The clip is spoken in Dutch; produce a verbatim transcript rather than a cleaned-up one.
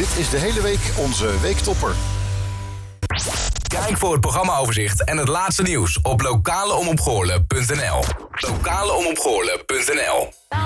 Dit is de hele week onze Weektopper. Kijk voor het programmaoverzicht en het laatste nieuws op lokaleomroepgoorlen punt n l. lokaleomroepgoorlen punt n l